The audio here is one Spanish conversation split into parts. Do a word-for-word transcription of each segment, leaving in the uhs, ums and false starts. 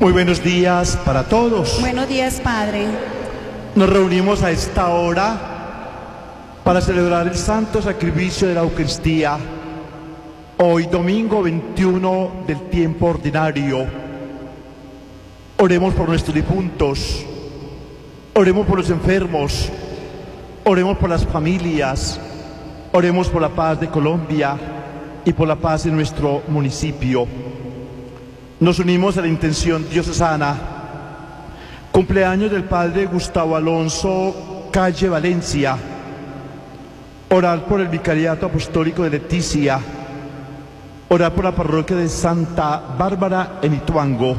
Muy buenos días para todos. Buenos días, Padre. Nos reunimos a esta hora para celebrar el santo sacrificio de la Eucaristía, hoy domingo veintiuno del tiempo ordinario. Oremos por nuestros difuntos, oremos por los enfermos, oremos por las familias, oremos por la paz de Colombia y por la paz en nuestro municipio. Nos unimos a la intención diocesana. Cumpleaños del Padre Gustavo Alonso Calle Valencia. Orar por el Vicariato Apostólico de Leticia. Orar por la parroquia de Santa Bárbara en Ituango.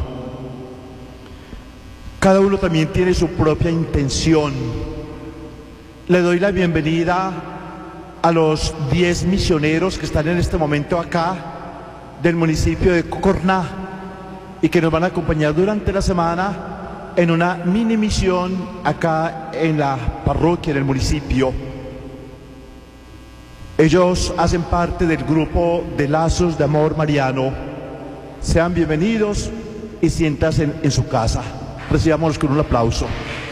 Cada uno también tiene su propia intención. Le doy la bienvenida a los diez misioneros que están en este momento acá del municipio de Cocorná y que nos van a acompañar durante la semana en una mini misión acá en la parroquia, en el municipio. Ellos hacen parte del grupo de Lazos de Amor Mariano. Sean bienvenidos y siéntanse en, en su casa. Recibámoslos con un aplauso.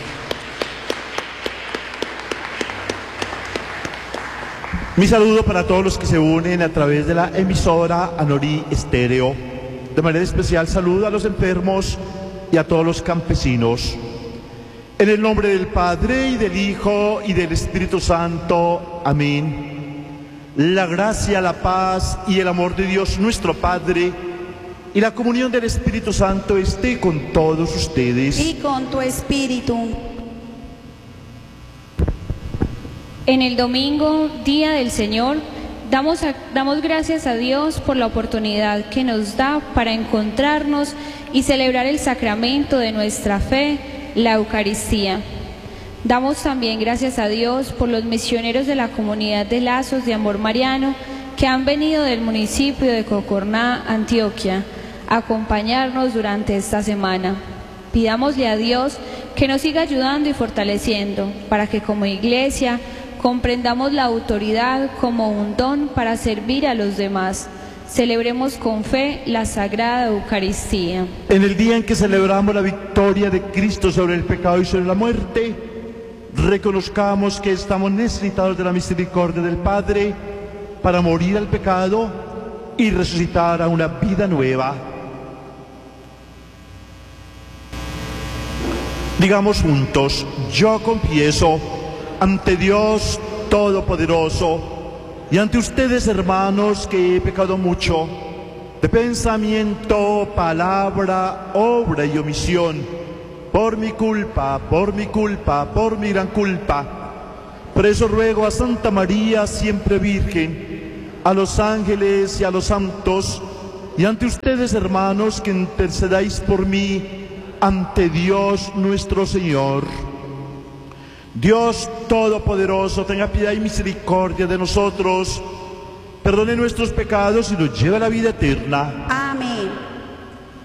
Mi saludo para todos los que se unen a través de la emisora Anorí Estéreo. De manera especial saludo a los enfermos y a todos los campesinos. En el nombre del Padre, y del Hijo, y del Espíritu Santo. Amén. La gracia, la paz y el amor de Dios nuestro Padre y la comunión del Espíritu Santo esté con todos ustedes. Y con tu espíritu. En el domingo, Día del Señor, damos, a, damos gracias a Dios por la oportunidad que nos da para encontrarnos y celebrar el sacramento de nuestra fe, la Eucaristía. Damos también gracias a Dios por los misioneros de la comunidad de Lazos de Amor Mariano que han venido del municipio de Cocorná, Antioquia, a acompañarnos durante esta semana. Pidámosle a Dios que nos siga ayudando y fortaleciendo para que como iglesia comprendamos la autoridad como un don para servir a los demás. Celebremos con fe la Sagrada Eucaristía. En el día en que celebramos la victoria de Cristo sobre el pecado y sobre la muerte, reconozcamos que estamos necesitados de la misericordia del Padre para morir al pecado y resucitar a una vida nueva. Digamos juntos: yo confieso ante Dios Todopoderoso y ante ustedes, hermanos, que he pecado mucho de pensamiento, palabra, obra y omisión, por mi culpa, por mi culpa, por mi gran culpa. Por eso ruego a Santa María, siempre Virgen, a los ángeles y a los santos, y ante ustedes, hermanos, que intercedáis por mí ante Dios nuestro Señor. Dios Todopoderoso, tenga piedad y misericordia de nosotros, perdone nuestros pecados y nos lleve a la vida eterna.